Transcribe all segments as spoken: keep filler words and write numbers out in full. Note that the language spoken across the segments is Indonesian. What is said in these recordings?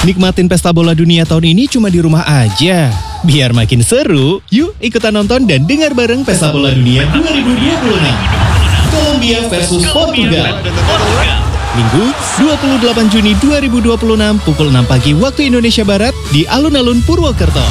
Nikmatin pesta bola dunia tahun ini cuma di rumah aja. Biar makin seru, yuk ikutan nonton dan dengar bareng Pesta Bola Dunia dua ribu dua puluh enam. Kolombia versus Portugal. Minggu, dua puluh delapan Juni dua ribu dua puluh enam, pukul enam pagi waktu Indonesia Barat di alun-alun Purwokerto.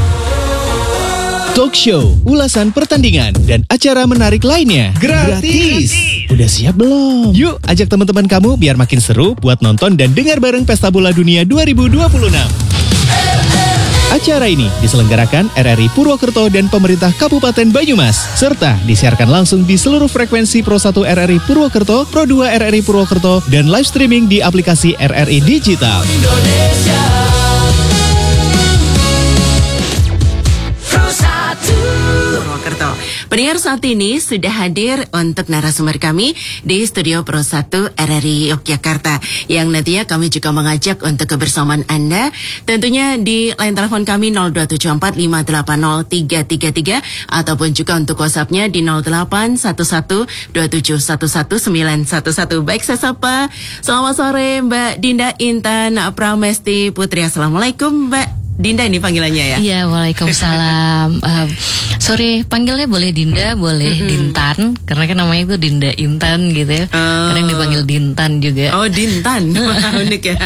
Talk show, ulasan pertandingan, dan acara menarik lainnya. Gratis! Udah siap belum? Yuk, ajak teman-teman kamu biar makin seru buat nonton dan dengar bareng Pesta Bola Dunia dua ribu dua puluh enam. Acara ini diselenggarakan R R I Purwokerto dan pemerintah Kabupaten Banyumas, serta disiarkan langsung di seluruh frekuensi Pro satu R R I Purwokerto, Pro dua R R I Purwokerto, dan live streaming di aplikasi R R I Digital. Indonesia. Pendengar, saat ini sudah hadir untuk narasumber kami di Studio Pro satu R R I Yogyakarta, yang nantinya kami juga mengajak untuk kebersamaan Anda tentunya di line telepon kami nol dua tujuh empat lima delapan nol tiga tiga tiga ataupun juga untuk WhatsApp-nya di nol delapan satu satu dua tujuh satu satu sembilan satu satu. Baik, saya sapa. Selamat sore Mbak Dinda Intan Pramesti Putri. Assalamualaikum Mbak Dinda, ini panggilannya ya? Iya, waalaikumsalam. uh, Sorry, panggilnya boleh Dinda, boleh mm-hmm. Dintan, karena kan namanya itu Dinda Intan gitu ya. Uh, Kadang dipanggil Dintan juga. Oh, Dintan, unik ya.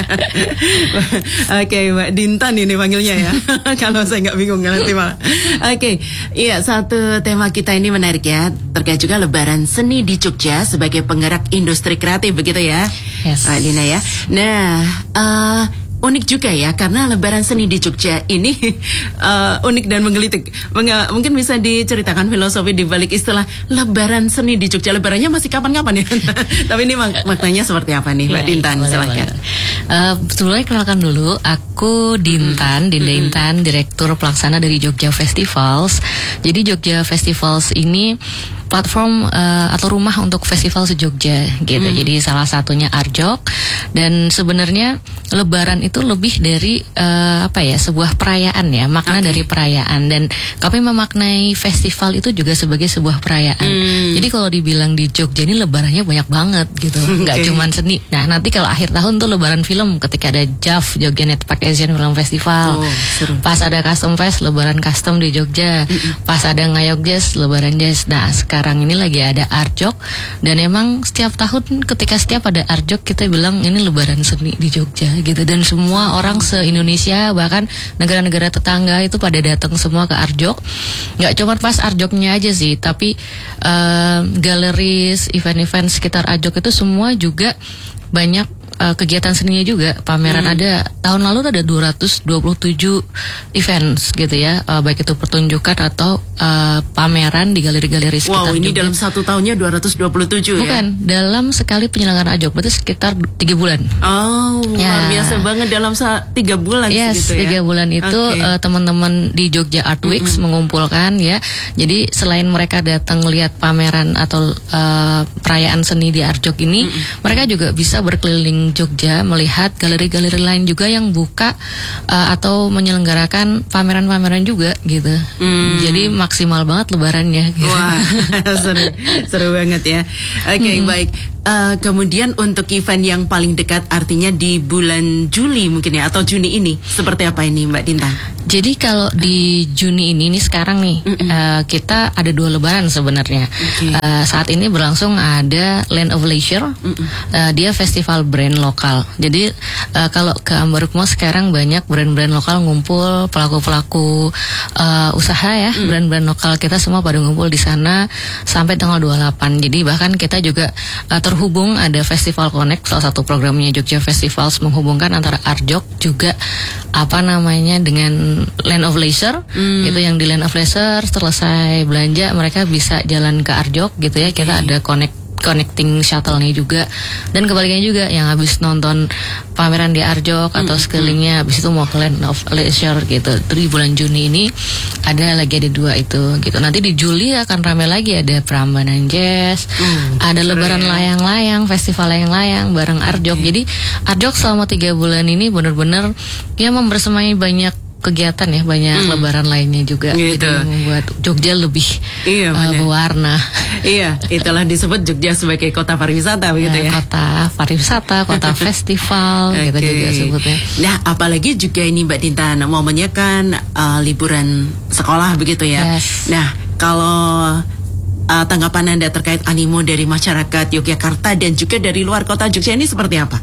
Oke, okay, Mbak Dintan ini panggilnya ya. Kalau saya nggak bingung nanti malah. Oke, okay. Iya, satu tema kita ini menarik ya, terkait juga Lebaran Seni di Jogja sebagai penggerak industri kreatif, begitu ya, yes. Mbak Dinda ya. Nah, uh, unik juga ya, karena Lebaran Seni di Jogja ini uh, unik dan menggelitik. Meng- mungkin bisa diceritakan filosofi di balik istilah Lebaran Seni di Jogja. Lebarannya masih kapan-kapan ya? Tapi ini mak- maknanya seperti apa nih, Mbak ya, Dintan? Boleh, Silakan. Uh, sebelumnya kenalkan dulu, aku Dintan, hmm. Dinda Intan, Direktur Pelaksana dari Jogja Festivals. Jadi Jogja Festivals ini platform uh, atau rumah untuk festival se-Jogja gitu. Hmm. Jadi salah satunya Arjok, dan sebenarnya Lebaran itu lebih dari uh, apa ya, sebuah perayaan ya, makna okay. dari perayaan, dan kami memaknai festival itu juga sebagai sebuah perayaan. Hmm. Jadi kalau dibilang di Jogja ini Lebarannya banyak banget gitu, nggak okay. cuman seni. Nah, nanti kalau akhir tahun tuh Lebaran film, ketika ada J A F, Jogja Net Park Asian Film Festival. Oh, seru. Pas ada Custom Fest, Lebaran Custom di Jogja. Mm-mm. Pas ada Ngayog Jazz, Lebaran Jazz. Nah, sekarang ini lagi ada Arjok, dan emang setiap tahun ketika setiap ada Arjok kita bilang ini Lebaran Seni di Jogja gitu, dan semua orang se-Indonesia bahkan negara-negara tetangga itu pada datang semua ke Arjok. Nggak cuma pas Arjoknya aja sih, tapi uh, galeris, event-event sekitar Arjok itu semua juga banyak uh, kegiatan seninya juga, pameran. Hmm. Ada tahun lalu ada dua ratus dua puluh tujuh events gitu ya, uh, baik itu pertunjukan atau uh, pameran di galeri-galeri sekitar. Wow, ini juga. Dalam satu tahunnya dua ratus dua puluh tujuh. Bukan, ya? Dalam sekali penyelenggaraan Arjok berarti sekitar tiga bulan. Oh, ya. Luar biasa banget dalam sa- tiga bulan. Yes, gitu ya? tiga bulan itu okay. uh, teman-teman di Jogja Art Weeks mm-hmm. mengumpulkan ya. Jadi selain mereka datang lihat pameran atau uh, perayaan seni di Arjok ini, mm-hmm. mereka juga bisa berkeliling Jogja melihat galeri-galeri lain juga yang buka uh, atau menyelenggarakan pameran-pameran juga gitu. Mm. Jadi maksimal banget Lebarannya. Gitu. Wah, seru, seru banget ya. Oke, okay, mm-hmm. baik. Uh, kemudian untuk event yang paling dekat, artinya di bulan Juli mungkin ya, atau Juni ini, seperti apa ini Mbak Dintan? Jadi kalau di Juni ini, ini sekarang nih, uh, kita ada dua Lebaran sebenarnya. Okay. Uh, saat ini berlangsung ada Land of Leisure, uh, dia festival brand lokal. Jadi uh, kalau ke Ambarukmo sekarang banyak brand-brand lokal ngumpul, pelaku-pelaku uh, usaha ya, mm. brand-brand lokal kita semua pada ngumpul di sana sampai tanggal dua puluh delapan. Jadi bahkan kita juga uh, terhubung, ada Festival Connect, salah satu programnya Jogja Festivals, menghubungkan antara Arjok juga apa namanya dengan Land of Leisure. Mm. Itu yang di Land of Leisure selesai belanja mereka bisa jalan ke Arjok gitu ya. Kita okay. ada connect connecting shuttle-nya juga, dan kebalikannya juga yang habis nonton pameran di Arjok atau mm-hmm. sekelilingnya habis itu mau ke Land of Leisure gitu. Itu di bulan Juni ini ada lagi ada dua itu gitu. Nanti di Juli akan ramai lagi, ada Prambanan Jazz, mm, ada Lebaran layang-layang, festival layang-layang bareng Arjok. Okay. Jadi Arjok selama tiga bulan ini benar-benar ya membersamai banyak kegiatan ya, banyak hmm. lebaran lainnya juga. Gitu. Jadi membuat Jogja lebih iya, uh, berwarna. Iya, itulah disebut Jogja sebagai kota pariwisata begitu ya. ya? Kota pariwisata, kota festival, okay. kita juga sebutnya. Nah, apalagi juga ini Mbak Dintan, momennya kan uh, liburan sekolah begitu ya. Yes. Nah, kalau uh, tanggapan Anda terkait animo dari masyarakat Yogyakarta dan juga dari luar kota Jogja ini seperti apa?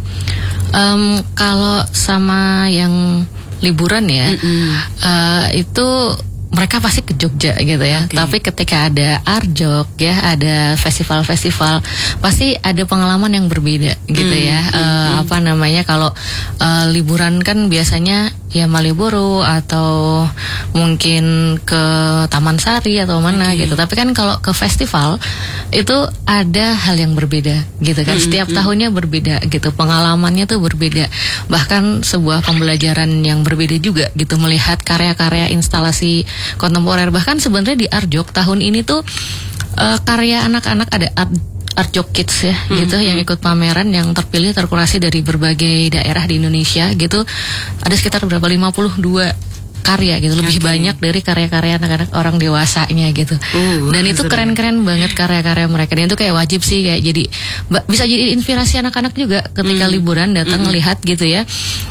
Um, kalau sama yang liburan ya, mm-hmm. uh, itu mereka pasti ke Jogja gitu ya. Okay. Tapi ketika ada Arjok ya, ada festival-festival, pasti ada pengalaman yang berbeda gitu mm-hmm. ya. Uh, apa namanya, kalau uh, liburan kan biasanya ya Malioboro atau mungkin ke Taman Sari atau mana okay. gitu. Tapi kan kalau ke festival itu ada hal yang berbeda gitu kan. Mm-hmm. Setiap tahunnya berbeda gitu. Pengalamannya tuh berbeda. Bahkan sebuah pembelajaran yang berbeda juga gitu, melihat karya-karya instalasi kontemporer. Bahkan sebenarnya di Arjok tahun ini tuh uh, karya anak-anak ada art Arjok Kids ya mm-hmm. gitu, yang ikut pameran, yang terpilih terkurasi dari berbagai daerah di Indonesia gitu. Ada sekitar berapa lima puluh dua karya gitu, lebih okay. banyak dari karya-karya anak-anak orang dewasanya gitu. Uh, Dan itu keren-keren banget karya-karya mereka. Dan itu kayak wajib sih, kayak jadi bisa jadi inspirasi anak-anak juga ketika mm. liburan datang mm. lihat gitu ya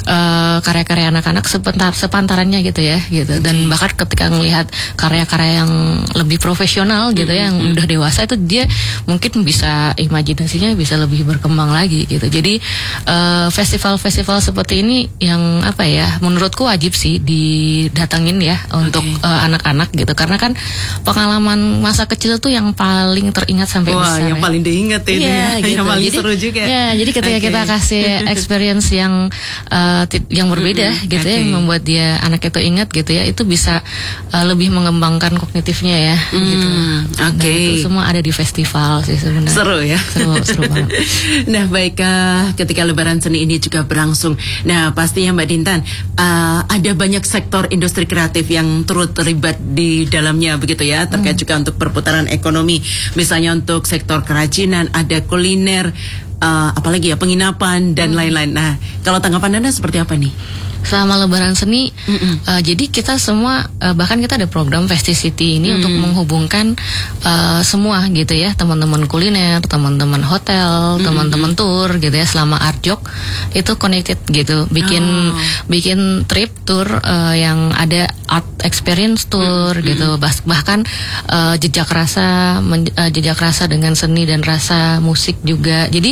uh, karya-karya anak-anak sepentar sepantarannya gitu ya gitu. Dan okay. bahkan ketika melihat karya-karya yang lebih profesional gitu mm. ya, yang mm. udah dewasa, itu dia mungkin bisa imajinasinya bisa lebih berkembang lagi gitu. Jadi uh, festival-festival seperti ini yang apa ya, menurutku wajib sih di datangin ya untuk okay. uh, anak-anak gitu, karena kan pengalaman masa kecil tuh yang paling teringat sampai Wah, besar. Yang ya. paling diingat ini ya, ya, gitu. yang paling jadi, seru juga. Ya, jadi ketika okay. kita kasih experience yang uh, yang berbeda mm-hmm. gitu okay. ya, yang membuat dia anak itu ingat gitu ya, itu bisa uh, lebih mengembangkan kognitifnya ya. Mm, gitu. Oke. Okay. Itu semua ada di festival sih sebenarnya. Seru ya. Seru, seru banget. Nah, baik, uh, ketika Lebaran Seni ini juga berlangsung. Nah, pastinya Mbak Dintan, uh, ada banyak sektor industri kreatif yang turut terlibat di dalamnya begitu ya, terkait hmm. juga untuk perputaran ekonomi, misalnya untuk sektor kerajinan, ada kuliner, uh, apalagi ya penginapan dan hmm. lain-lain. Nah, kalau tanggapan Anda seperti apa nih? Selama Lebaran Seni, uh, jadi kita semua uh, bahkan kita ada program Festicity ini mm. untuk menghubungkan uh, semua gitu ya, teman-teman kuliner, teman-teman hotel, mm. teman-teman tour gitu ya, selama Arjok itu connected gitu, bikin oh. bikin trip tour uh, yang ada art experience tour mm. gitu, bah- bahkan uh, jejak rasa men- uh, jejak rasa dengan seni dan rasa musik juga. Jadi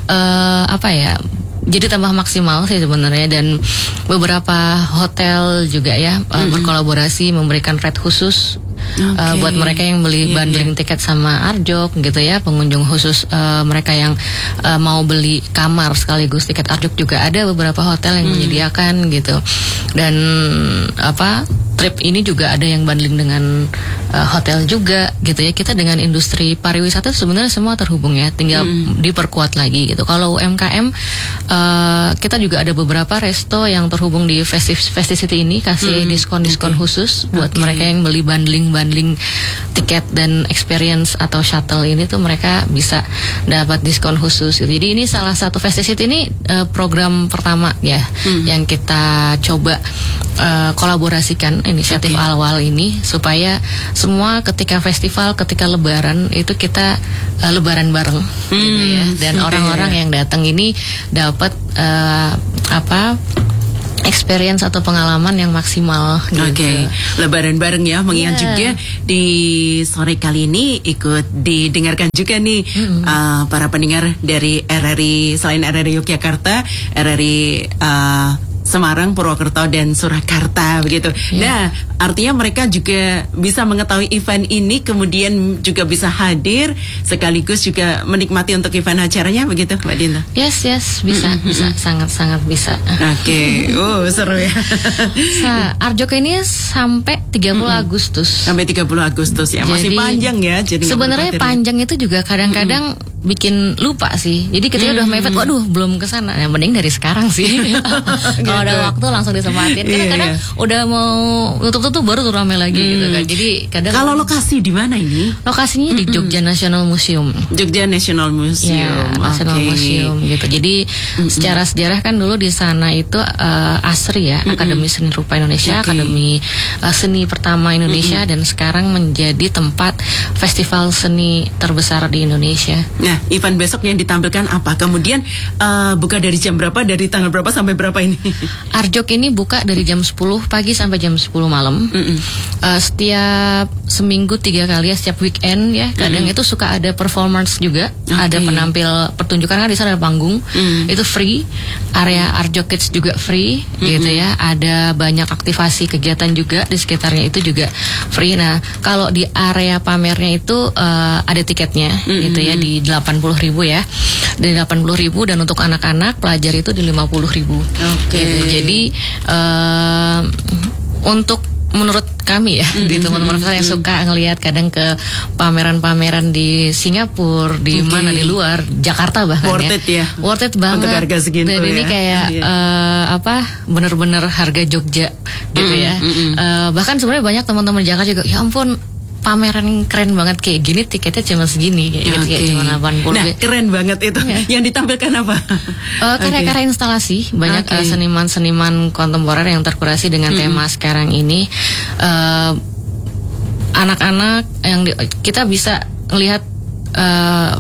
uh, apa ya? Jadi tambah maksimal sih sebenarnya, dan beberapa hotel juga ya mm-hmm. berkolaborasi memberikan rate khusus okay. uh, buat mereka yang beli yeah, bundling yeah. tiket sama Arjok gitu ya, pengunjung khusus uh, mereka yang uh, mau beli kamar sekaligus tiket Arjok juga ada beberapa hotel yang mm. menyediakan gitu. Dan apa, trip ini juga ada yang bundling dengan uh, hotel juga gitu ya. Kita dengan industri pariwisata sebenarnya semua terhubung ya, tinggal mm. diperkuat lagi gitu. Kalau U M K M uh, kita juga ada beberapa resto yang terhubung di Festicity ini, kasih mm. diskon-diskon okay. khusus buat okay. mereka yang beli bundling-bundling tiket dan experience atau shuttle ini tuh, mereka bisa dapat diskon khusus gitu. Jadi ini salah satu Festicity ini uh, program pertama ya mm. yang kita coba uh, kolaborasikan inisiatif okay. awal ini, supaya semua ketika festival, ketika Lebaran itu kita uh, Lebaran bareng hmm, gitu ya. Dan okay. orang-orang yang datang ini dapat uh, apa experience atau pengalaman yang maksimal gitu. Oke, okay. Lebaran bareng ya, mengingat yeah. juga di sore kali ini ikut didengarkan juga nih mm-hmm. uh, para pendengar dari R R I, selain R R I Yogyakarta, R R I uh, Semarang, Purwokerto, dan Surakarta begitu. Yeah. Nah, artinya mereka juga bisa mengetahui event ini, kemudian juga bisa hadir sekaligus juga menikmati untuk event acaranya begitu, Mbak Dinta? Yes, yes, bisa, mm-hmm. bisa, sangat-sangat bisa. Oke, okay. oh seru ya. Nah, Arjok ini sampai tiga puluh mm-hmm. Agustus. Sampai tiga puluh Agustus ya, masih jadi, panjang ya. Jadi sebenarnya panjang itu juga kadang-kadang mm-hmm. bikin lupa sih. Jadi ketika Hmm. udah mepet, waduh belum kesana. Yang mending dari sekarang sih. Kalau ada waktu langsung disempatin. Kadang-kadang Iya, iya. udah mau tutup-tutup baru tuh rame lagi gitu kan. Jadi kadang Kalau lokasi di mana ini? lokasinya di Jogja National Museum. Jogja National Museum. Ya, National Oke. Museum gitu. Jadi secara sejarah kan dulu di sana itu uh, ASRI ya, Akademi Seni Rupa Indonesia, Oke. Akademi uh, Seni pertama Indonesia, dan sekarang menjadi tempat festival seni terbesar di Indonesia. Nah, event besok yang ditampilkan apa? Kemudian uh, buka dari jam berapa, dari tanggal berapa sampai berapa ini? Arjok ini buka dari jam sepuluh pagi sampai jam sepuluh malam. Mm-mm. Uh, setiap seminggu tiga kali ya, setiap weekend ya. Kadang itu suka ada performance juga, Oke. ada penampil pertunjukan kan di sana ada panggung. Mm. Itu free. Area Arjok Kids juga free gitu ya. Ada banyak aktivasi kegiatan juga di sekitarnya itu juga free. Nah, kalau di area pamernya itu uh, ada tiketnya gitu ya di delapan puluh ribu ya. Di delapan puluh ribu, dan untuk anak-anak pelajar itu di lima puluh ribu. Oke. Gitu. Jadi uh, untuk menurut kami ya, di teman-teman saya yang suka ngelihat kadang ke pameran-pameran di Singapura, di Oke. mana di luar Jakarta bahkan Worth ya, it ya? worth it banget. Untuk harga segitu Dan ini ya? kayak Iya. eh, apa, bener-bener harga Jogja gitu ya. Eh, bahkan sebenarnya banyak teman-teman Jakarta juga, ya ampun pameran keren banget kayak gini, tiketnya cuma segini kayak gitu, kayak Oke. cuma delapan puluh. Nah, keren banget itu. Iya. Yang ditampilkan apa? Uh, karya-karya instalasi, banyak Oke. uh, seniman-seniman kontemporer yang terkurasi dengan tema sekarang ini. Uh, anak-anak yang di- kita bisa lihat uh,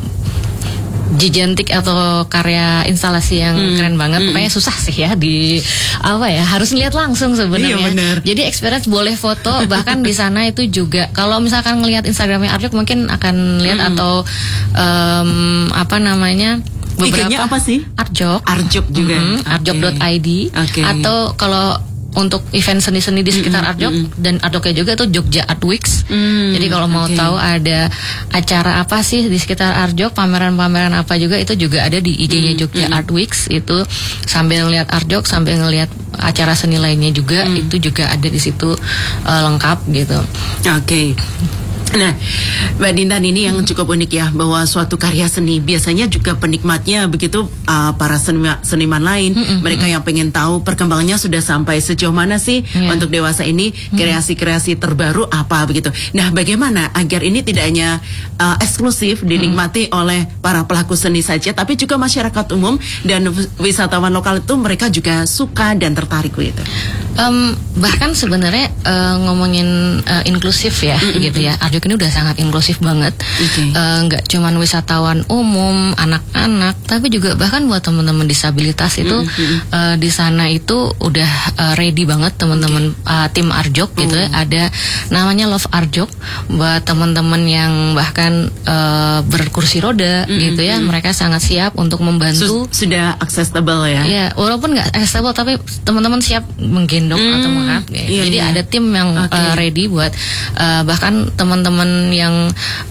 Gigantic atau karya instalasi yang keren banget. Pokoknya susah sih ya di apa ya, harus lihat langsung sebenarnya. Iya, benar. Jadi experience boleh foto, bahkan di sana itu juga kalau misalkan ngelihat Instagramnya Arjok mungkin akan lihat atau em, apa namanya beberapa I G-nya apa sih? Arjok. Arjok juga. Mhm, Oke. arjok dot i d. Oke. Atau kalau untuk event seni-seni di sekitar Arjok, dan Arjoknya juga itu Jogja Art Weeks. Mm, Jadi kalau mau oke. tahu ada acara apa sih di sekitar Arjok, pameran-pameran apa juga, itu juga ada di I G-nya Jogja Art Weeks. Itu sambil ngelihat Arjok, sambil ngelihat acara seni lainnya juga, itu juga ada di situ uh, lengkap gitu. Oke. Nah, Mbak Dintan, ini yang cukup unik ya, bahwa suatu karya seni biasanya juga penikmatnya begitu uh, para senima, seniman lain, mereka yang pengen tahu perkembangannya sudah sampai sejauh mana sih Iya. untuk dewasa ini, kreasi-kreasi terbaru apa begitu. Nah, bagaimana agar ini tidak hanya uh, eksklusif dinikmati oleh para pelaku seni saja, tapi juga masyarakat umum dan wisatawan lokal itu mereka juga suka dan tertarik gitu. Em, bahkan sebenarnya eh, ngomongin eh, inklusif ya, gitu ya. Arjok ini udah sangat inklusif banget. Oke. Eh, nggak cuman wisatawan umum, anak-anak, tapi juga bahkan buat teman-teman disabilitas itu eh, di sana itu udah eh, ready banget teman-teman eh, tim Arjok gitu ya. Ada namanya Love Arjok buat teman-teman yang bahkan eh, berkursi roda gitu ya. Mereka sangat siap untuk membantu. Sus- sudah accessible ya. Ya, walaupun nggak accessible, tapi teman-teman siap menggendong atau mengangkat. Ya. iya, Jadi iya. ada tim yang Oke. uh, ready buat uh, bahkan teman-teman yang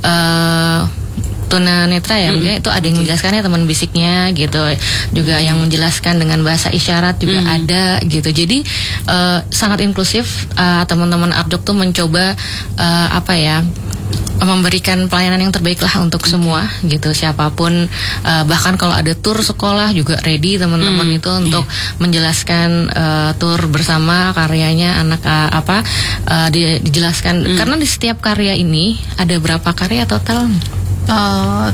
uh, tunanetra ya, mungkin itu ada yang menjelaskannya, teman bisiknya gitu, juga yang menjelaskan dengan bahasa isyarat juga ada gitu. Jadi uh, sangat inklusif. Uh, teman-teman Arjok tuh mencoba uh, apa ya, memberikan pelayanan yang terbaik lah untuk semua gitu, siapapun. Uh, bahkan kalau ada tur sekolah juga ready teman-teman itu untuk menjelaskan uh, tur bersama karyanya anak uh, apa uh, di- dijelaskan. Karena di setiap karya ini ada berapa karya total? Eh,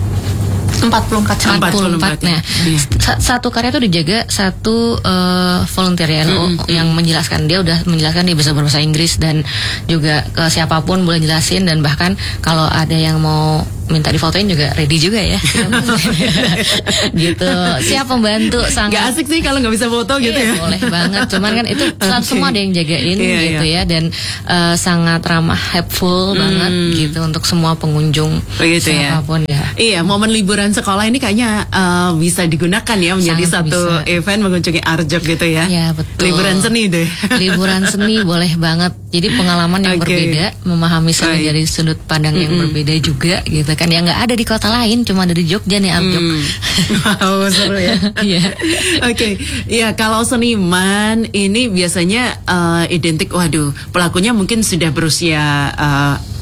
empat puluh empat Empat empat puluh puluh empat, empat. Nah, iya. sa- satu karya itu dijaga satu uh, volunteer ya, oh, yang menjelaskan. Dia udah menjelaskan, dia bisa berbahasa Inggris dan juga ke siapapun boleh jelasin, dan bahkan kalau ada yang mau minta difotoin juga ready juga ya. Gitu. Siap membantu, Gak sangat. asik sih kalau nggak bisa foto gitu Iya, ya. boleh banget. Cuman kan itu selalu Oke. semua ada yang jagain Iya, gitu iya. ya, dan uh, sangat ramah, helpful banget gitu untuk semua pengunjung. Begitu ya. Siapapun ya. Iya, momen liburan sekolah ini kayaknya uh, bisa digunakan ya menjadi Sangat satu bisa. event mengunjungi Arjok gitu ya. Iya, betul. Liburan seni deh. Liburan seni boleh banget. Jadi pengalaman yang Oke. berbeda, memahami seni Baik. dari sudut pandang yang berbeda juga gitu kan. Yang nggak ada di kota lain, cuma ada di Jogja nih, Arjok. Hmm. Wow, seru ya. Iya. Oke, ya kalau seniman ini biasanya uh, identik, waduh, pelakunya mungkin sudah berusia uh,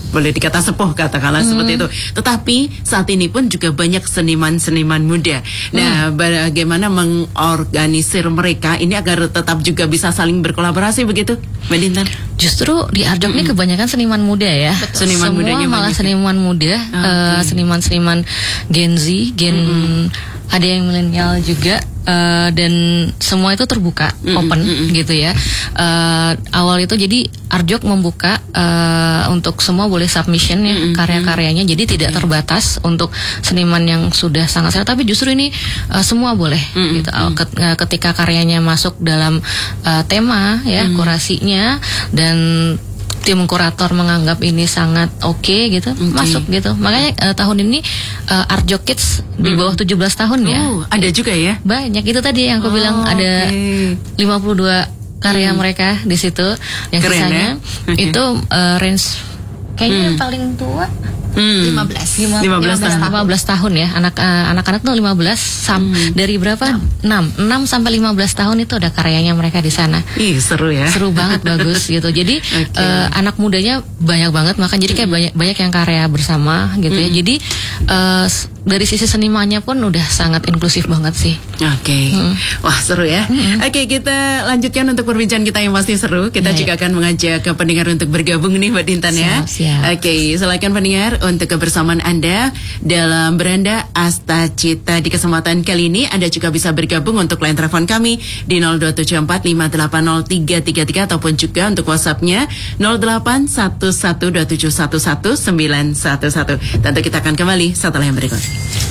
boleh dikata sepuh katakanlah hmm. seperti itu. Tetapi saat ini pun juga banyak seniman-seniman muda. Nah, hmm. bagaimana mengorganisir mereka ini agar tetap juga bisa saling berkolaborasi begitu, Mbak Dintan? Justru di Arjok ini kebanyakan seniman muda ya. Betul. Seniman Semua mudanya malah banyak. seniman muda, Okay. uh, seniman-seniman Gen Z, Gen mm-hmm. ada yang milenial juga. Uh, dan semua itu terbuka, mm-hmm, open mm-hmm. gitu ya. Uh, awal itu jadi Arjok membuka uh, untuk semua boleh submission ya mm-hmm. karya-karyanya. Jadi tidak okay. terbatas untuk seniman yang sudah sangat senior, tapi justru ini uh, semua boleh mm-hmm. gitu. Uh, ketika karyanya masuk dalam uh, tema ya mm-hmm. kurasinya dan tim kurator menganggap ini sangat oke okay, gitu, okay. masuk gitu. Makanya uh, tahun ini uh, Arjok Kids di bawah tujuh belas tahun ya. Oh, ada juga ya? Banyak, itu tadi yang aku oh, bilang ada okay. lima puluh dua karya hmm. mereka di situ. Yang Keren, sisanya ya? itu uh, range kayaknya hmm. yang paling tua Hmm. lima belas lima belas tahun. lima belas tahun ya. Anak uh, anak-anak tuh lima belas sam hmm. dari berapa? enam. enam sampai lima belas tahun itu ada karyanya mereka di sana. Ih, seru ya. Seru banget, bagus gitu. Jadi okay. uh, anak mudanya banyak banget, maka jadi kayak hmm. banyak banyak yang karya bersama gitu hmm. ya. Jadi uh, dari sisi senimannya pun udah sangat inklusif banget sih. Oke. Okay. Hmm. Wah, seru ya. Hmm. Oke, okay, kita lanjutkan untuk perbincangan kita yang pasti seru. Kita yeah, juga yeah. akan mengajak ke pendengar untuk bergabung nih, Mbak Dintan ya. Oke, okay, silakan pendengar untuk kebersamaan Anda dalam Beranda Asta Cita. Di kesempatan kali ini Anda juga bisa bergabung untuk line telepon kami di nol dua tujuh empat lima delapan nol tiga tiga tiga ataupun juga untuk WhatsApp-nya nol delapan satu satu dua tujuh satu satu sembilan satu satu. Tentu kita akan kembali setelah yang berikut.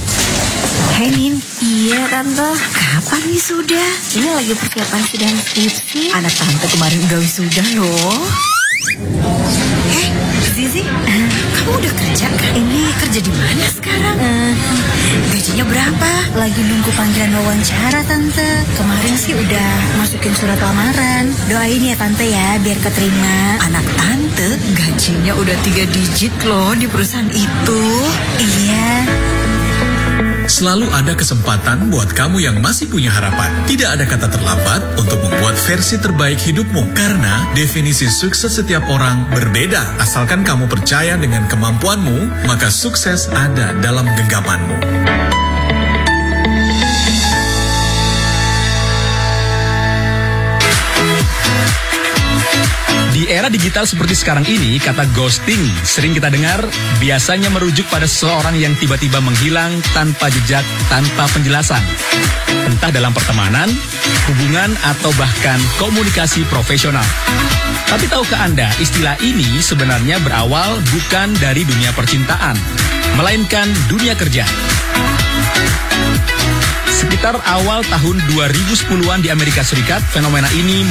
Hai Nin. Iya Tante. Kapan wisuda? Ini lagi persiapan sidang skripsi. Anak Tante kemarin udah wisuda loh. Eh, Zizi, uh, kamu udah kerja kan? Ini kerja di mana sekarang? Uh, gajinya berapa? Lagi nunggu panggilan wawancara Tante. Kemarin sih udah masukin surat lamaran. Doain ya Tante ya biar keterima. Anak Tante gajinya udah tiga digit loh di perusahaan itu. Iya. Selalu ada kesempatan buat kamu yang masih punya harapan. Tidak ada kata terlambat untuk membuat versi terbaik hidupmu. Karena definisi sukses setiap orang berbeda. Asalkan kamu percaya dengan kemampuanmu, maka sukses ada dalam genggamanmu. Di era digital seperti sekarang ini, kata ghosting sering kita dengar, biasanya merujuk pada seseorang yang tiba-tiba menghilang tanpa jejak, tanpa penjelasan. Entah dalam pertemanan, hubungan, atau bahkan komunikasi profesional. Tapi tahukah Anda, istilah ini sebenarnya berawal bukan dari dunia percintaan, melainkan dunia kerja. Sekitar awal tahun dua ribu sepuluhan di Amerika Serikat, fenomena ini